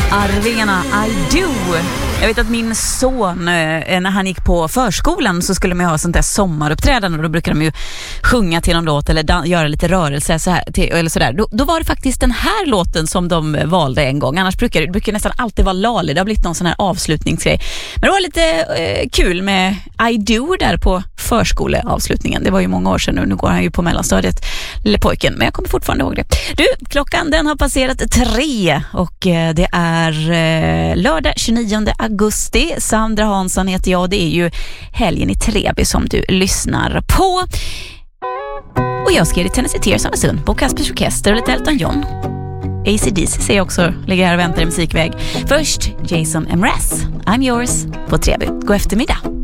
Arvingarna, I do. Jag vet att min son, när han gick på förskolan så skulle man ha sånt där sommaruppträdande och då brukar de ju sjunga till någon låt eller göra lite rörelse så här, eller sådär. Då var det faktiskt den här låten som de valde en gång. Annars brukar nästan alltid vara Lali. Det har blivit någon sån här avslutningsgrej. Men det var lite kul med I do där på förskoleavslutningen. Det var ju många år sedan nu går han ju på mellanstadiet, lille pojken. Men jag kommer fortfarande ihåg det. Du, klockan den har passerat 3 och det är lördag 29 augusti. Sandra Hansson heter jag. Det är ju helgen i Treby som du lyssnar på. Och jag ska ge dig Tennessee Tears om en stund på Kaspers Orkester och lite Elton John. AC/DC ser jag också ligger här och väntar i musikväg. Först Jason Mraz, I'm yours på Treby. God eftermiddag.